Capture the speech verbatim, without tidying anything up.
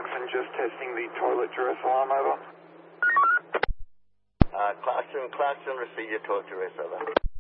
Clarkson, just testing the toilet duress alarm, over. Uh, Clarkson, Clarkson, receive your toilet duress, over.